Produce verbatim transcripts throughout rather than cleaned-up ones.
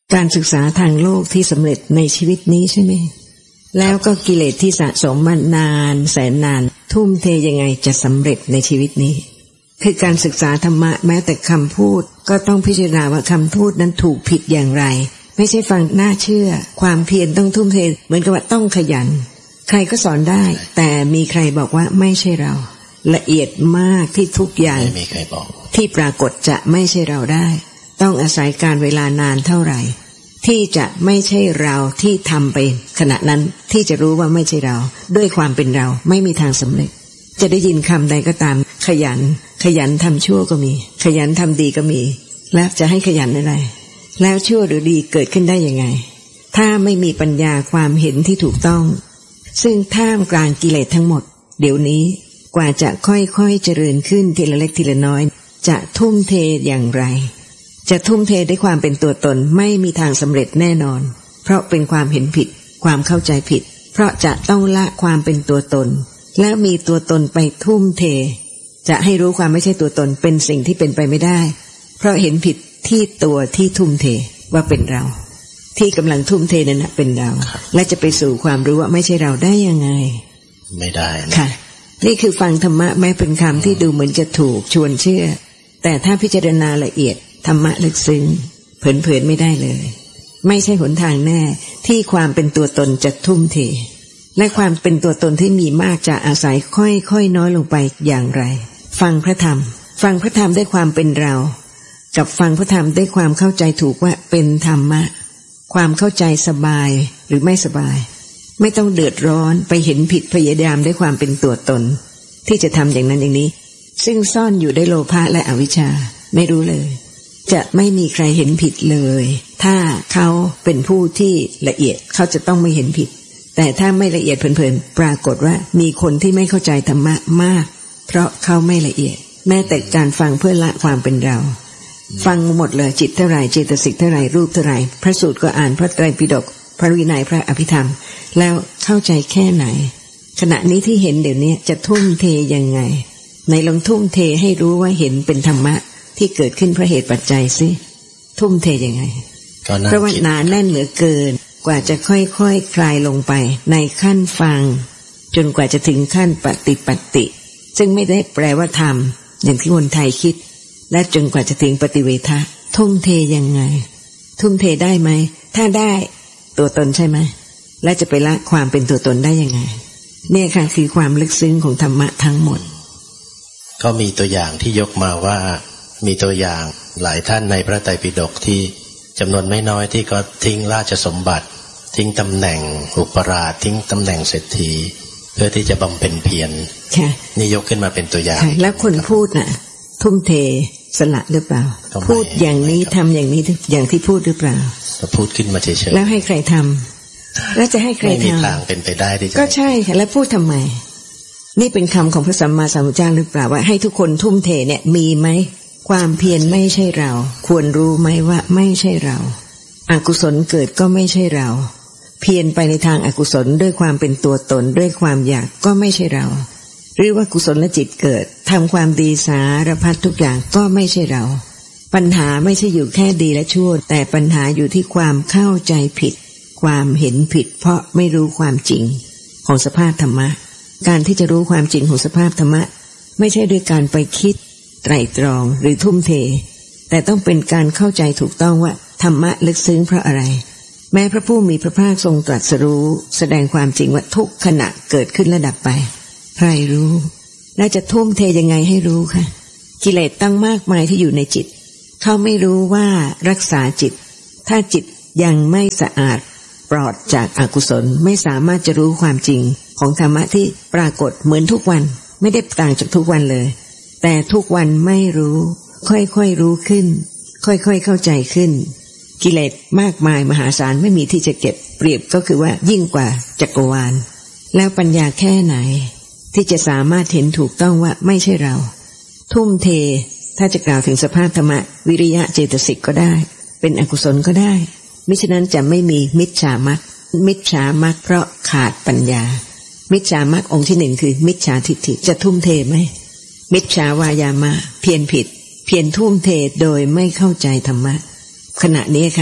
การศึกษาทางโลกที่สำเร็จในชีวิตนี้ใช่ไหมแล้วก็กิเลสที่สะสมมานานแสนนานทุ่มเทยังไงจะสำเร็จในชีวิตนี้คือการศึกษาธรรมะแม้แต่คำพูดก็ต้องพิจารณาว่าคำพูดนั้นถูกผิดอย่างไรไม่ใช่ฟังน่าเชื่อความเพียรต้องทุ่มเทเหมือนกับว่าต้องขยันใครก็สอนได้แต่มีใครบอกว่าไม่ใช่เราละเอียดมากที่ทุกอย่างไม่มีใครบอกที่ปรากฏจะไม่ใช่เราได้ต้องอาศัยการเวลานานเท่าไหร่ที่จะไม่ใช่เราที่ทำไปขณะนั้นที่จะรู้ว่าไม่ใช่เราด้วยความเป็นเราไม่มีทางสำเร็จจะได้ยินคำใดก็ตามขยันขยันทำชั่วก็มีขยันทำดีก็มีแล้วจะให้ขยันอะไรแล้วชั่วหรือดีเกิดขึ้นได้ยังไงถ้าไม่มีปัญญาความเห็นที่ถูกต้องซึ่งท่ามกลางกิเลสทั้งหมดเดี๋ยวนี้กว่าจะค่อยๆเจริญขึ้นทีละเล็กทีละน้อยจะทุ่มเทอย่างไรจะทุ่มเทด้วยความเป็นตัวตนไม่มีทางสำเร็จแน่นอนเพราะเป็นความเห็นผิดความเข้าใจผิดเพราะจะต้องละความเป็นตัวตนแล้วมีตัวตนไปทุ่มเทจะให้รู้ความไม่ใช่ตัวตนเป็นสิ่งที่เป็นไปไม่ได้เพราะเห็นผิดที่ตัวที่ทุ่มเทว่าเป็นเราที่กำลังทุ่มเทนั้นนะเป็นเราและจะไปสู่ความรู้ว่าไม่ใช่เราได้ยังไงไม่ได้ค่ะนี่คือฟังธรรมะแม้เป็นคำที่ดูเหมือนจะถูกชวนเชื่อแต่ถ้าพิจารณาละเอียดธรรมะลึกซึ้งเผินๆไม่ได้เลยไม่ใช่หนทางแน่ที่ความเป็นตัวตนจะทุ่มเทและความเป็นตัวตนที่มีมากจะอาศัยค่อยๆน้อยลงไปอย่างไรฟังพระธรรมฟังพระธรรมด้วยความเป็นเรากับฟังพระธรรมด้วยความเข้าใจถูกว่าเป็นธรรมะความเข้าใจสบายหรือไม่สบายไม่ต้องเดือดร้อนไปเห็นผิดพยายามด้วยความเป็นตัวตนที่จะทำอย่างนั้นอย่างนี้ซึ่งซ่อนอยู่ในโลภะและอวิชชาไม่รู้เลยจะไม่มีใครเห็นผิดเลยถ้าเขาเป็นผู้ที่ละเอียดเขาจะต้องไม่เห็นผิดแต่ถ้าไม่ละเอียดเพลินๆปรากฏว่ามีคนที่ไม่เข้าใจธรรมะมากเพราะเขาไม่ละเอียดแม้แต่การฟังเพื่อละความเป็นเราฟังหมดเลยจิตเท่าไรเจตสิกเท่าไรรูปเท่าไรพระสูตรก็อ่านพระไตรปิฎกพระวินัยพระอภิธรรมแล้วเข้าใจแค่ไหนขณะนี้ที่เห็นเดี๋ยวนี้จะทุ่มเทยังไงในลองทุ่มเทให้รู้ว่าเห็นเป็นธรรมะที่เกิดขึ้นเพราะเหตุปัจจัยสิทุ่มเทยังไงเพราะว่าหนาแน่นเหลือเกินกว่าจะค่อยๆ ค, คลายลงไปในขั้นฟังจนกว่าจะถึงขั้นปฏิปัติซึ่งไม่ได้แปลว่าทำอย่างที่คนไทยคิดและจนกว่าจะถึงปฏิเวทะทุ่มเทยังไงทุ่มเทได้ไหมถ้าได้ตัวตนใช่ไหมและจะไปละความเป็นตัวตนได้ยังไงเนี่ยค่ะคือความลึกซึ้งของธรรมะทั้งหมดก็มีตัวอย่างที่ยกมาว่ามีตัวอย่างหลายท่านในพระไตรปิฎกที่จำนวนไม่น้อยที่ก็ทิ้งราชสมบัติทิ้งตำแหน่งอุปราชทิ้งตำแหน่งเศรษฐีเพื่อที่จะบำเพ็ญเพียรนี่ยกขึ้นมาเป็นตัวอย่างแล้วคนพูดน่ะทุ่มเทสละหรือเปล่าพูดอย่างนี้ทำอย่างนี้อย่างที่พูดหรือเปล่าพูดขึ้นมาเฉยๆแล้วให้ใครทำแล้วจะให้ใครทำไม่มีทางเป็นไปได้ที่จะก็ใช่ค่ะแล้วพูดทำไมนี่เป็นคำของพระสัมมาสัมพุทธเจ้าหรือเปล่าว่าให้ทุกคนทุ่มเทเนี่ยมีไหมความเพียรไม่ใช่เราควรรู้ไหมว่าไม่ใช่เราอกุศลเกิดก็ไม่ใช่เราเพียรไปในทางอกุศลด้วยความเป็นตัวตนด้วยความอยากก็ไม่ใช่เราหรือว่ากุศลจิตเกิดทำความดีสารพัดทุกอย่างก็ไม่ใช่เราปัญหาไม่ใช่อยู่แค่ดีและชั่วแต่ปัญหาอยู่ที่ความเข้าใจผิดความเห็นผิดเพราะไม่รู้ความจริงของสภาพธรรมะการที่จะรู้ความจริงของสภาพธรรมะไม่ใช่ด้วยการไปคิดไตร่ตรองหรือทุ่มเทแต่ต้องเป็นการเข้าใจถูกต้องว่าธรรมะลึกซึ้งเพราะอะไรแม้พระผู้มีพระภาคทรงตรัสรู้แสดงความจริงว่าทุกขณะเกิดขึ้นและดับไปใครรู้และจะทุ่มเทยังไงให้รู้คะกิเลสตั้งมากมายที่อยู่ในจิตเขาไม่รู้ว่ารักษาจิตถ้าจิตยังไม่สะอาดปลอดจากอกุศลไม่สามารถจะรู้ความจริงของธรรมะที่ปรากฏเหมือนทุกวันไม่ได้ต่างจากทุกวันเลยแต่ทุกวันไม่รู้ค่อยๆรู้ขึ้นค่อยๆเข้าใจขึ้นกิเลสมากมายมหาศาลไม่มีที่จะเก็บเปรียบก็คือว่ายิ่งกว่าจักรวาลแล้วปัญญาแค่ไหนที่จะสามารถเห็นถูกต้องว่าไม่ใช่เราทุ่มเทถ้าจะกล่าวถึงสภาพธรรมะวิริยะเจตสิกก็ได้เป็นอกุศลก็ได้มิฉะนั้นจะไม่มีมิจฉามรรคมิจฉามรรคเพราะขาดปัญญามิจฉามรรคองค์ที่หนึ่งคือมิจฉาทิฏฐิจะทุ่มเทไหมมิจฉาวายามะเพียรผิดเพียรทุ่มเทโดยไม่เข้าใจธรรมะขณะนี้ค่ะ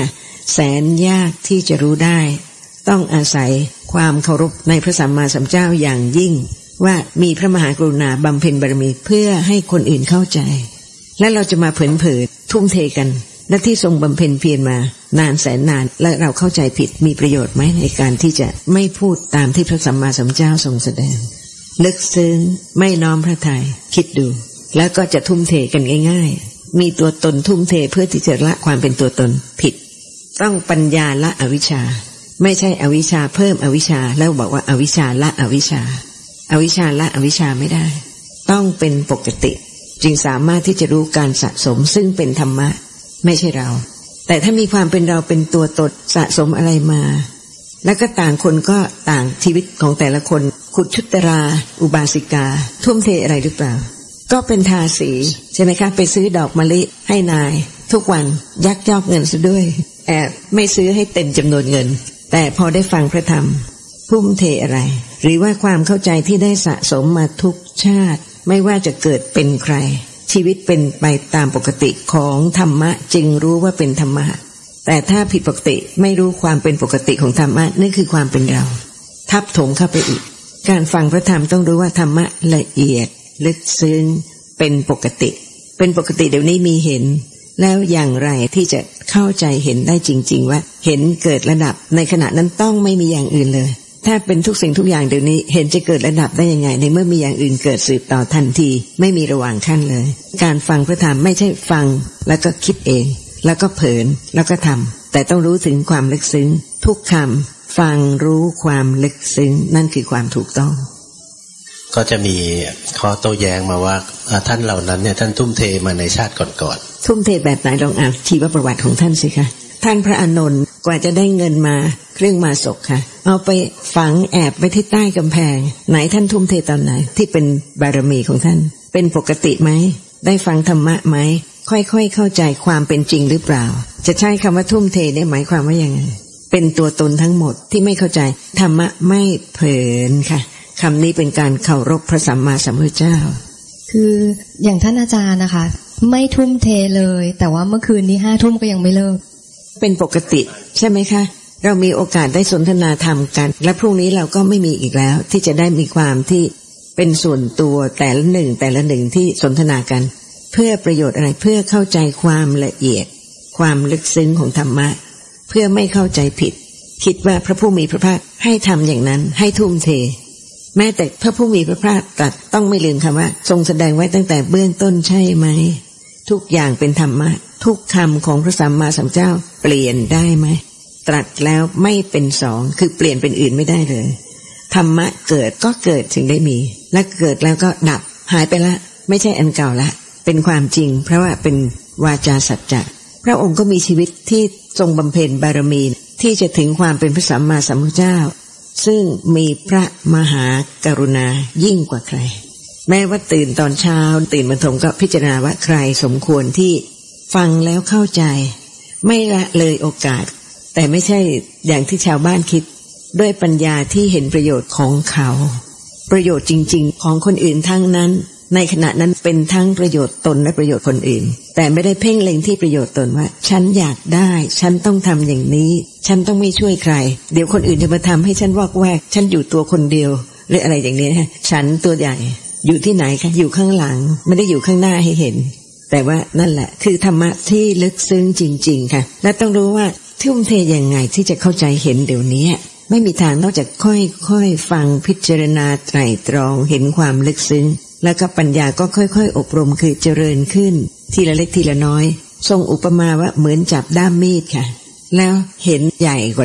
แสนยากที่จะรู้ได้ต้องอาศัยความเคารพในพระสัมมาสัมพุทธเจ้าอย่างยิ่งว่ามีพระมหากรุณาบำเพ็ญบารมีเพื่อให้คนอื่นเข้าใจและเราจะมาเผยๆทุ่มเทกันและที่ทรงบำเพ็ญเพียรมานานแสนนานและเราเข้าใจผิดมีประโยชน์ไหมในการที่จะไม่พูดตามที่พระสัมมาสัมพุทธเจ้าทรงแสดงลึกซึ้งไม่น้อมพระทัยคิดดูแล้วก็จะทุ่มเทกันง่ายๆมีตัวตนทุ่มเทเพื่อที่จะละความเป็นตัวตนผิดต้องปัญญาละอวิชชาไม่ใช่อวิชชาเพิ่มอวิชชาแล้วบอกว่าอวิชชาละอวิชชาอวิชชาละอวิชชาไม่ได้ต้องเป็นปกติจึงสามารถที่จะรู้การสะสมซึ่งเป็นธรรมะไม่ใช่เราแต่ถ้ามีความเป็นเราเป็นตัวตนสะสมอะไรมาแล้วก็ต่างคนก็ต่างชีวิตของแต่ละคนขุดชุตราอุบาสิกาทุ่มเทอะไรหรือเปล่าก็เป็นทาสีใช่ไหมคะไปซื้อดอกมะลิให้นายทุกวันยักยอกเงินซะด้วยแอบไม่ซื้อให้เต็มจำนวนเงินแต่พอได้ฟังพระธรรมทุ่มเทอะไรหรือว่าความเข้าใจที่ได้สะสมมาทุกชาติไม่ว่าจะเกิดเป็นใครชีวิตเป็นไปตามปกติของธรรมะจึงรู้ว่าเป็นธรรมะแต่ถ้าผิดปกติไม่รู้ความเป็นปกติของธรรมะนั่นคือความเป็นเราทับถมเข้าไปอีกการฟังพระธรรมต้องรู้ว่าธรรมะละเอียดลึกซึ้งเป็นปกติเป็นปกติเดี๋ยวนี้มีเห็นแล้วอย่างไรที่จะเข้าใจเห็นได้จริงๆว่าเห็นเกิดระดับในขณะนั้นต้องไม่มีอย่างอื่นเลยถ้าเป็นทุกสิ่งทุกอย่างเดี๋ยวนี้เห็นจะเกิดระดับได้ยังไงในเมื่อมีอย่างอื่นเกิดสืบต่อทันทีไม่มีระหว่างขั้นเลยการฟังพระธรรมไม่ใช่ฟังแล้วก็คิดเองแล้วก็เผลอแล้วก็ทำแต่ต้องรู้ถึงความลึกซึ้งทุกคำฟังรู้ความลึกซึ้งนั่นคือความถูกต้องก็จะมีข้อโต้แย้งมาว่าท่านเหล่านั้นเนี่ยท่านทุ่มเทมาในชาติก่อนๆทุ่มเทแบบไหนลองอ่านชีวประวัติของท่านสิคะท่านพระอานนท์กว่าจะได้เงินมาเครื่องมาศกค่ะเอาไปฝังแอบไว้ที่ใต้กำแพงไหนท่านทุ่มเทตอนไหนที่เป็นบารมีของท่านเป็นปกติไหมได้ฟังธรรมะไหมค่อยๆเข้าใจความเป็นจริงหรือเปล่าจะใช้คำว่าทุ่มเทได้หมายความว่ายังไงเป็นตัวตนทั้งหมดที่ไม่เข้าใจธรรมะไม่เผลอค่ะคำนี้เป็นการเคารพพระสัมมาสัมพุทธเจ้าคืออย่างท่านอาจารย์นะคะไม่ทุ่มเทเลยแต่ว่าเมื่อคืนนี้ห้าทุ่มก็ยังไม่เลิกเป็นปกติใช่ไหมคะเรามีโอกาสได้สนทนาธรรมกันและพรุ่งนี้เราก็ไม่มีอีกแล้วที่จะได้มีความที่เป็นส่วนตัวแต่ละหนึ่งแต่ละหนึ่งที่สนทนากันเพื่อประโยชน์อะไรเพื่อเข้าใจความละเอียดความลึกซึ้งของธรรมะเพื่อไม่เข้าใจผิดคิดว่าพระผู้มีพระภาคให้ทำอย่างนั้นให้ทุ่มเทแม้แต่พระผู้มีพระภาคตรัสต้องไม่ลืมคำว่าทรงแสดงไว้ตั้งแต่เบื้องต้นใช่ไหมทุกอย่างเป็นธรรมะทุกคำของพระสัมมาสัมพุทธเจ้าเปลี่ยนได้ไหมตรัสแล้วไม่เป็นสองคือเปลี่ยนเป็นอื่นไม่ได้เลยธรรมะเกิดก็เกิดถึงได้มีและเกิดแล้วก็ดับหายไปละไม่ใช่อันเก่าละเป็นความจริงเพราะว่าเป็นวาจาสัจจะพระองค์ก็มีชีวิตที่ทรงบำเพ็ญบารมีที่จะถึงความเป็นพระสัมมาสัมพุทธเจ้าซึ่งมีพระมหากรุณายิ่งกว่าใครแม้ว่าตื่นตอนเช้าตื่นบรรทมก็พิจารณาว่าใครสมควรที่ฟังแล้วเข้าใจไม่ละเลยโอกาสแต่ไม่ใช่อย่างที่ชาวบ้านคิดด้วยปัญญาที่เห็นประโยชน์ของเขาประโยชน์จริงๆของคนอื่นทั้งนั้นในขณะนั้นเป็นทั้งประโยชน์ตนและประโยชน์คนอื่นแต่ไม่ได้เพ่งเล็งที่ประโยชน์ตนว่าฉันอยากได้ฉันต้องทำอย่างนี้ฉันต้องไม่ช่วยใครเดี๋ยวคนอื่นจะมาทำให้ฉันวอกแวกฉันอยู่ตัวคนเดียวหรืออะไรอย่างนี้ฮะฉันตัวใหญ่อยู่ที่ไหนคะอยู่ข้างหลังไม่ได้อยู่ข้างหน้าให้เห็นแต่ว่านั่นแหละคือธรรมะที่ลึกซึ้งจริงๆค่ะและต้องรู้ว่าทุ่มเทยังไงที่จะเข้าใจเห็นเดี๋ยวนี้ไม่มีทางนอกจากค่อยๆฟังพิจารณาไตร่ตรองเห็นความลึกซึ้งแล้วก็ปัญญาก็ค่อยๆอบรมคือเจริญขึ้นทีละเล็กทีละน้อยทรงอุปมาว่าเหมือนจับด้ามมีดค่ะแล้วเห็นใหญ่กว่า